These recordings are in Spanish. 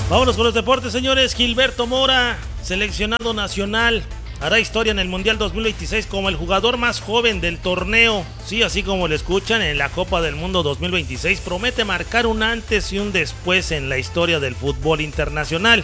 Vámonos con los deportes, señores. Gilberto Mora, seleccionado nacional, hará historia en el Mundial 2026 como el jugador más joven del torneo. Sí, así como lo escuchan, en la Copa del Mundo 2026 promete marcar un antes y un después en la historia del fútbol internacional.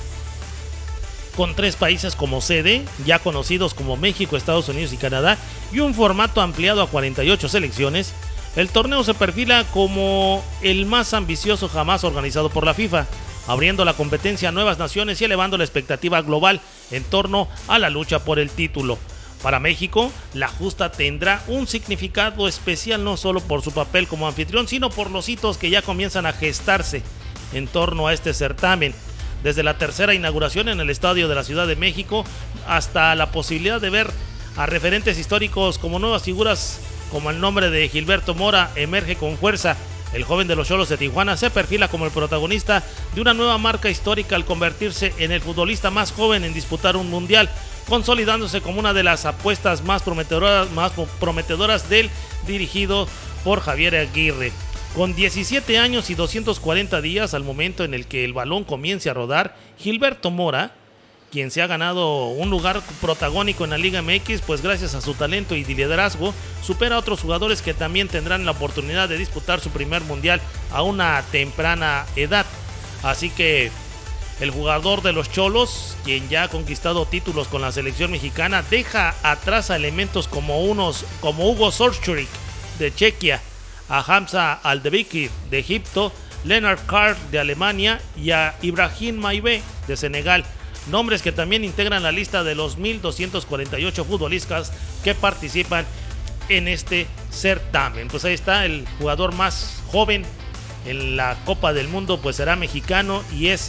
Con 3 países como sede, ya conocidos como México, Estados Unidos y Canadá, y un formato ampliado a 48 selecciones, el torneo se perfila como el más ambicioso jamás organizado por la FIFA, abriendo la competencia a nuevas naciones y elevando la expectativa global en torno a la lucha por el título. Para México, la justa tendrá un significado especial no solo por su papel como anfitrión, sino por los hitos que ya comienzan a gestarse en torno a este certamen. Desde la tercera inauguración en el Estadio de la Ciudad de México hasta la posibilidad de ver a referentes históricos como nuevas figuras, como el nombre de Gilberto Mora emerge con fuerza. El joven de los Xolos de Tijuana se perfila como el protagonista de una nueva marca histórica al convertirse en el futbolista más joven en disputar un mundial, consolidándose como una de las apuestas más prometedoras del dirigido por Javier Aguirre. Con 17 años y 240 días al momento en el que el balón comience a rodar, Gilberto Mora, quien se ha ganado un lugar protagónico en la Liga MX, pues gracias a su talento y liderazgo, supera a otros jugadores que también tendrán la oportunidad de disputar su primer mundial a una temprana edad. Así que el jugador de los Xolos, quien ya ha conquistado títulos con la selección mexicana, deja atrás a elementos como Hugo Sorchuric de Chequia, a Hamza Aldebiki de Egipto, Leonard Carr de Alemania y a Ibrahim Maibé de Senegal. Nombres que también integran la lista de los 1,248 futbolistas que participan en este certamen. Pues ahí está, el jugador más joven en la Copa del Mundo, pues será mexicano y es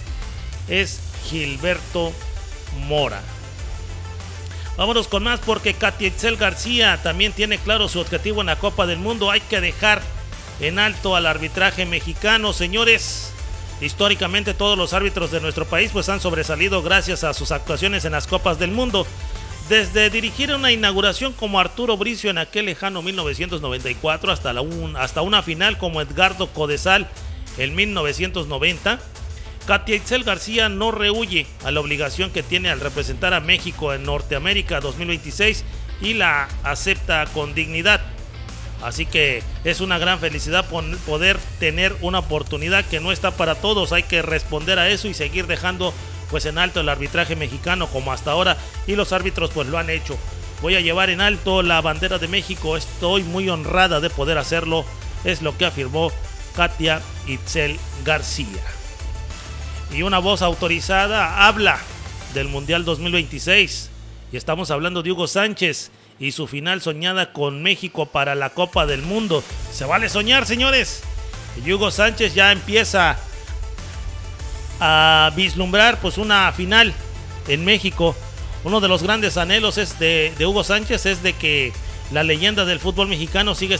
Gilberto Mora. Vámonos con más porque Katia Itzel García también tiene claro su objetivo en la Copa del Mundo. Hay que dejar en alto al arbitraje mexicano, señores. Históricamente todos los árbitros de nuestro país pues han sobresalido gracias a sus actuaciones en las Copas del Mundo. Desde dirigir una inauguración como Arturo Bricio en aquel lejano 1994 hasta una final como Edgardo Codesal en 1990, Katia Itzel García no rehúye a la obligación que tiene al representar a México en Norteamérica 2026 y la acepta con dignidad. Así que es una gran felicidad poder tener una oportunidad que no está para todos. Hay que responder a eso y seguir dejando pues en alto el arbitraje mexicano como hasta ahora, y los árbitros pues lo han hecho. Voy a llevar en alto la bandera de México, estoy muy honrada de poder hacerlo, es lo que afirmó Katia Itzel García. Y una voz autorizada habla del Mundial 2026 y estamos hablando de Hugo Sánchez y su final soñada con México para la Copa del Mundo. Se vale soñar, señores. Y Hugo Sánchez ya empieza a vislumbrar pues una final en México. Uno de los grandes anhelos de Hugo Sánchez es de que la leyenda del fútbol mexicano sigue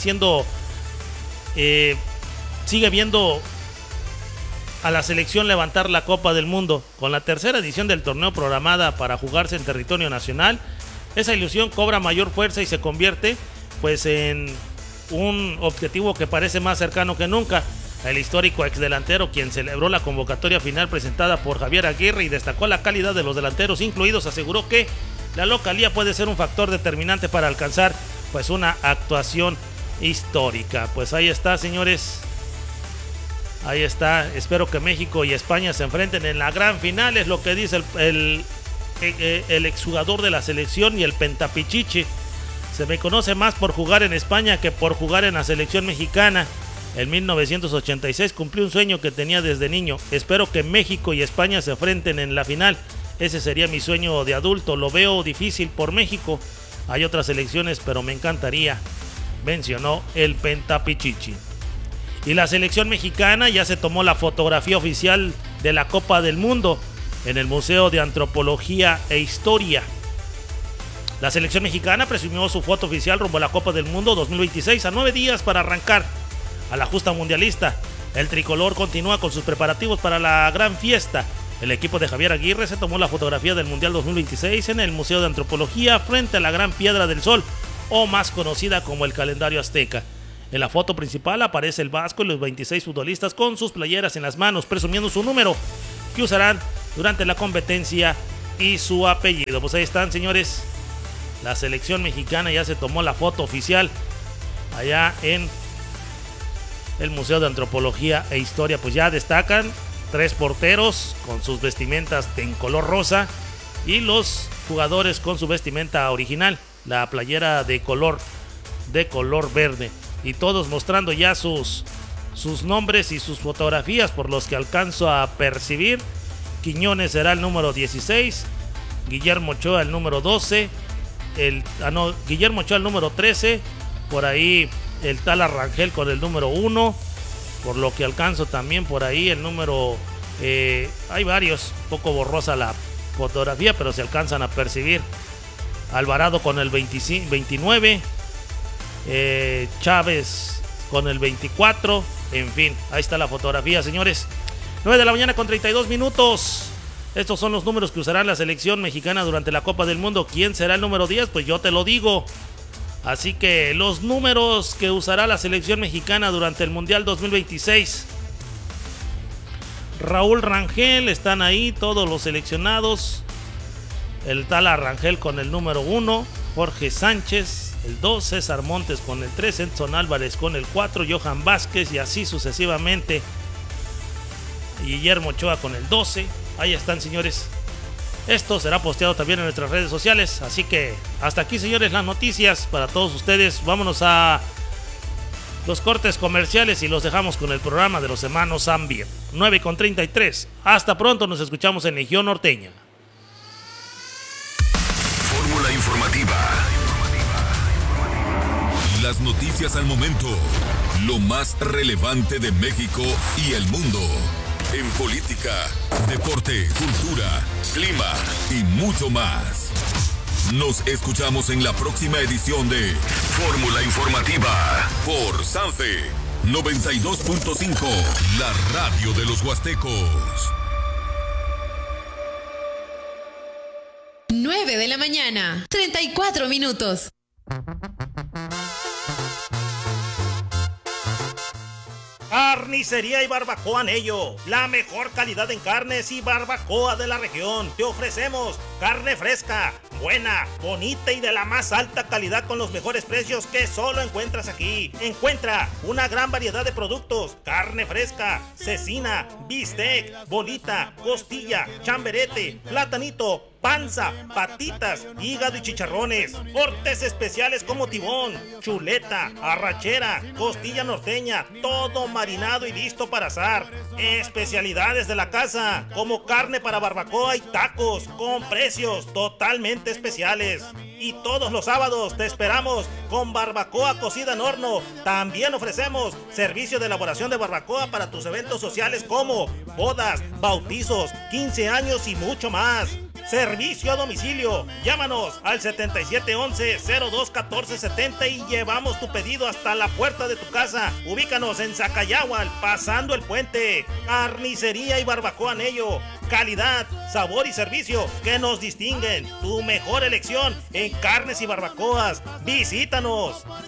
viendo a la selección levantar la Copa del Mundo. Con la tercera edición del torneo programada para jugarse en territorio nacional, esa ilusión cobra mayor fuerza y se convierte pues en un objetivo que parece más cercano que nunca. El histórico exdelantero, quien celebró la convocatoria final presentada por Javier Aguirre y destacó la calidad de los delanteros incluidos, aseguró que la localía puede ser un factor determinante para alcanzar pues una actuación histórica. Pues ahí está, señores. Ahí está, espero que México y España se enfrenten en la gran final, es lo que dice el exjugador de la selección y el pentapichichi. Se me conoce más por jugar en España que por jugar en la selección mexicana. En 1986 cumplí un sueño que tenía desde niño. Espero que México y España se enfrenten en la final. Ese sería mi sueño de adulto. Lo veo difícil por México. Hay otras selecciones, pero me encantaría, mencionó el pentapichichi. Y la selección mexicana ya se tomó la fotografía oficial de la Copa del Mundo en el Museo de Antropología e Historia. La selección mexicana presumió su foto oficial rumbo a la Copa del Mundo 2026 a 9 días para arrancar a la justa mundialista. El tricolor continúa con sus preparativos para la gran fiesta. El equipo de Javier Aguirre se tomó la fotografía del Mundial 2026 en el Museo de Antropología frente a la Gran Piedra del Sol, o más conocida como el calendario azteca. En la foto principal aparece el Vasco y los 26 futbolistas con sus playeras en las manos, presumiendo su número. que usarán durante la competencia y su apellido. Pues ahí están, señores. La selección mexicana ya se tomó la foto oficial allá en el Museo de Antropología e Historia. Pues ya destacan 3 porteros con sus vestimentas en color rosa y los jugadores con su vestimenta original, la playera de color verde, y todos mostrando ya sus nombres y sus fotografías. Por los que alcanzo a percibir, Quiñones será el número 16, Guillermo Ochoa el número 12, Guillermo Ochoa el número 13, por ahí el Tala Rangel con el número 1, por lo que alcanzo también por ahí el número, hay varios, poco borrosa la fotografía, pero se alcanzan a percibir. Alvarado con el 29, Chávez con el 24, en fin, ahí está la fotografía, señores. 9 de la mañana con 32 minutos. Estos son los números que usará la selección mexicana durante la Copa del Mundo. ¿Quién será el número 10? Pues yo te lo digo. Así que los números que usará la selección mexicana durante el Mundial 2026. Raúl Rangel, están ahí todos los seleccionados. El Tala Rangel con el número 1, Jorge Sánchez el 2, César Montes con el 3, Edson Álvarez con el 4, Johan Vázquez y así sucesivamente. Guillermo Ochoa con el 12. Ahí están, señores. Esto será posteado también en nuestras redes sociales. Así que hasta aquí, señores, las noticias para todos ustedes. Vámonos a los cortes comerciales y los dejamos con el programa de los hermanos Zambier. 9:33. Hasta pronto, nos escuchamos en Legión Norteña. Fórmula informativa. Las noticias al momento. Lo más relevante de México y el mundo. En política, deporte, cultura, clima y mucho más. Nos escuchamos en la próxima edición de Fórmula Informativa por Sanfe 92.5, la radio de los huastecos. 9 de la mañana, 34 minutos. Carnicería y Barbacoa Anello, la mejor calidad en carnes y barbacoa de la región. Te ofrecemos carne fresca, buena, bonita y de la más alta calidad con los mejores precios que solo encuentras aquí. Encuentra una gran variedad de productos: carne fresca, cecina, bistec, bolita, costilla, chamberete, platanito, panza, patitas, hígado y chicharrones. Cortes especiales como tibón, chuleta, arrachera, costilla norteña, todo marinado y listo para asar. Especialidades de la casa como carne para barbacoa y tacos con precios totalmente especiales. Y todos los sábados te esperamos con barbacoa cocida en horno. También ofrecemos servicio de elaboración de barbacoa para tus eventos sociales como bodas, bautizos, 15 años y mucho más. Servicio a domicilio. Llámanos al 7711-021470 y llevamos tu pedido hasta la puerta de tu casa. Ubícanos en Zacayahual, pasando el puente. Carnicería y Barbacoa Anello. Calidad, sabor y servicio que nos distinguen. Tu mejor elección en carnes y barbacoas. Visítanos.